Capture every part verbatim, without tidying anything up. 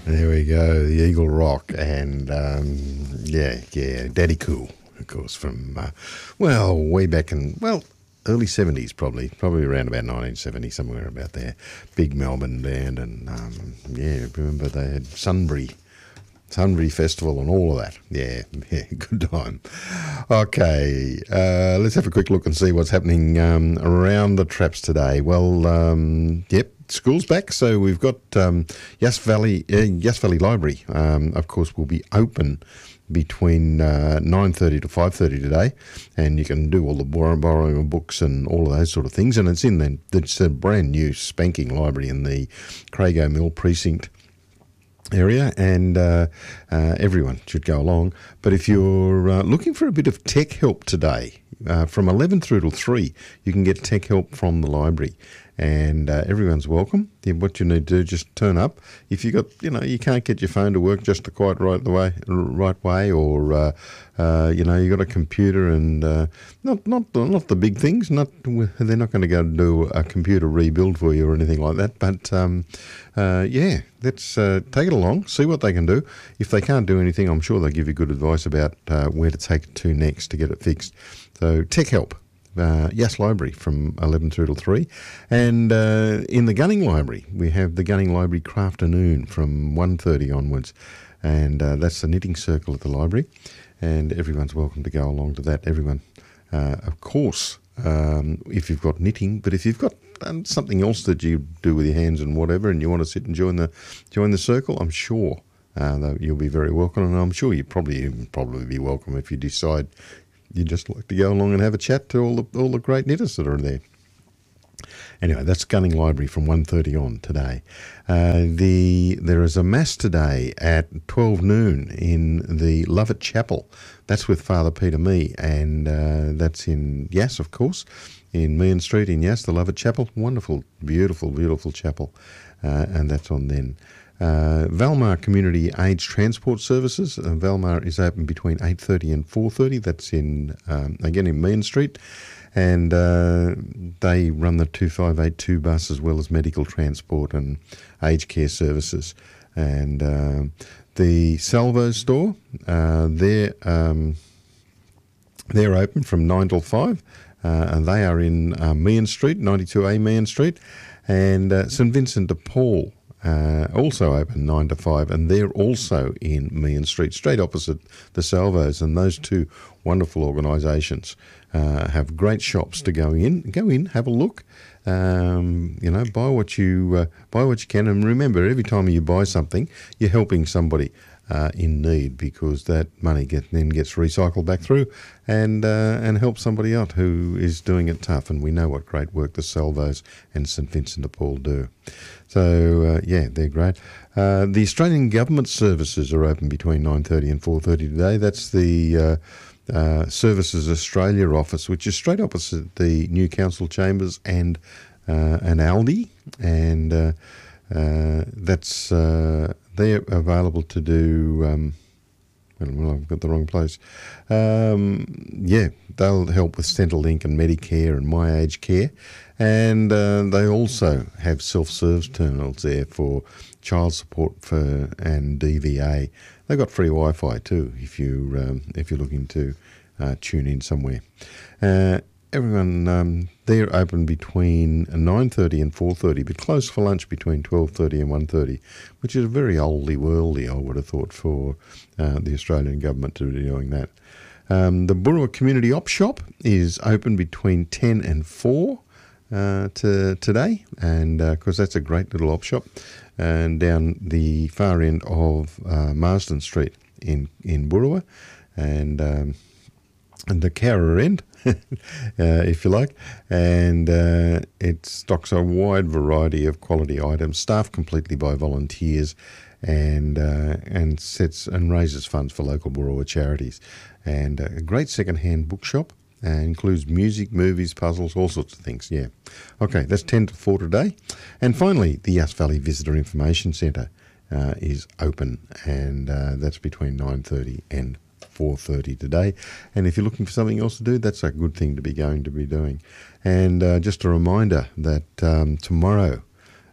There we go, the Eagle Rock, and um, yeah, yeah, Daddy Cool, of course, from uh, well, way back in well, early seventies, probably, probably around about nineteen seventy, somewhere about there. Big Melbourne band, and um, yeah, remember they had Sunbury. Sunbury Festival and all of that. Yeah, yeah, good time. Okay, uh, let's have a quick look and see what's happening um, around the traps today. Well, um, yep, school's back, so we've got um, Yass Valley, uh, Yass Valley Library, um, of course, will be open between uh, nine thirty to five thirty today, and you can do all the borrow, borrowing of books and all of those sort of things, and it's in the, it's a brand new spanking library in the Crago Mill precinct area, and uh, uh, everyone should go along. But if you're uh, looking for a bit of tech help today, uh, from eleven through till three, you can get tech help from the library, and uh, everyone's welcome. Yeah, what you need to do, just turn up. If you got, you know, you can't get your phone to work just the quite right the way, right way, or uh, uh, you know, you got a computer and uh, not not the, not the big things. Not they're not going to go do a computer rebuild for you or anything like that. But um, uh, yeah, let's uh, take it along, see what they can do. If they can't do anything, I'm sure they'll give you good advice about uh, where to take it to next to get it fixed. So tech help. Uh, Yass Library from eleven through till three, and uh, in the Gunning Library we have the Gunning Library Crafternoon from one thirty onwards, and uh, that's the knitting circle at the library, and everyone's welcome to go along to that. Everyone, uh, of course, um, if you've got knitting, but if you've got um, something else that you do with your hands and whatever, and you want to sit and join the join the circle, I'm sure uh, that you'll be very welcome, and I'm sure you probably probably be welcome if you decide you'd just like to go along and have a chat to all the all the great knitters that are there. Anyway, that's Gunning Library from one thirty on today. Uh, the there is a mass today at twelve noon in the Lovett Chapel. That's with Father Peter Mee, and uh, that's in Yass, of course, in Meehan Street in Yass, the Lovett Chapel. Wonderful, beautiful, beautiful chapel, uh, and that's on then. Uh, Valmar Community Age Transport Services. Uh, Valmar is open between eight thirty and four thirty. That's in, um, again, in Meehan Street. And uh, they run the two five eight two bus as well as medical transport and aged care services. And uh, the Salvo store, uh, they're, um, they're open from nine till five. Uh, and they are in uh, Meehan Street, ninety-two A Meehan Street. And uh, St Vincent de Paul, Uh, also open nine to five, and they're also in Meehan Street, straight opposite the Salvos, and those two wonderful organisations uh, have great shops to go in. Go in, have a look, um, you know, buy what you uh, buy what you can, and remember, every time you buy something, you're helping somebody uh, in need, because that money get, then gets recycled back through and uh, and helps somebody out who is doing it tough, and we know what great work the Salvos and St Vincent de Paul do. So, uh, yeah, they're great. Uh, the Australian Government Services are open between nine thirty and four thirty today. That's the uh, uh, Services Australia office, which is straight opposite the new council chambers and uh, an Aldi. And uh, uh, that's uh, they're available to do... Um, well, I've got the wrong place. Um, yeah, they'll help with Centrelink and Medicare and My Age Care. And uh, they also have self-serve terminals there for child support for and D V A. They've got free Wi-Fi too if, you, um, if you're looking to uh, tune in somewhere. Uh, everyone, um, they're open between nine thirty and four thirty, but close for lunch between twelve thirty and one thirty, which is very oldie worldy, I would have thought, for uh, the Australian government to be doing that. Um, the Burrawa Community Op Shop is open between ten and four uh, to today, and because uh, that's a great little op shop, and down the far end of uh, Marsden Street in, in Burrawa, and um, and the Cowra end, uh, if you like, and uh, it stocks a wide variety of quality items, staffed completely by volunteers, and uh, and sets and raises funds for local Burrawa charities. And a great second-hand bookshop, and includes music, movies, puzzles, all sorts of things, yeah. Okay, that's ten to four today. And finally, the Yass Valley Visitor Information Centre uh, is open, and uh, that's between nine thirty and four thirty today. And if you're looking for something else to do, that's a good thing to be going to be doing. And uh, just a reminder that um, tomorrow,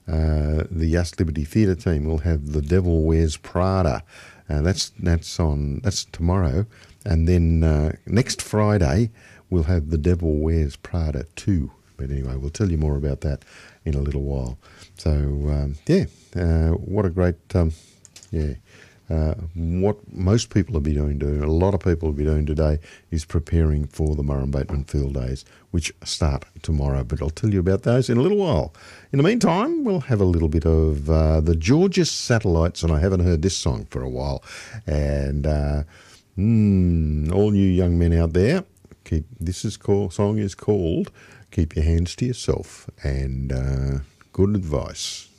uh, the Yas Liberty Theatre team will have The Devil Wears Prada. Uh, that's that's on that's tomorrow, and then uh, next Friday we'll have The Devil Wears Prada two. But anyway, we'll tell you more about that in a little while. So um, yeah, uh, what a great um, yeah. Uh, what most people will be doing, to, a lot of people will be doing today, is preparing for the Murrum Bateman Field Days, which start tomorrow. But I'll tell you about those in a little while. In the meantime, we'll have a little bit of uh, the Georgia Satellites, and I haven't heard this song for a while. And uh, mm, all you young men out there, keep this is called, song is called "Keep Your Hands to Yourself," and uh, good advice.